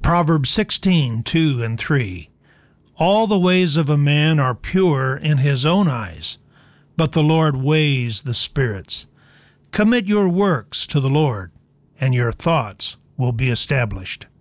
Proverbs 16:2 and 3. All the ways of a man are pure in his own eyes, but the Lord weighs the spirits. Commit your works to the Lord, and your thoughts will be established.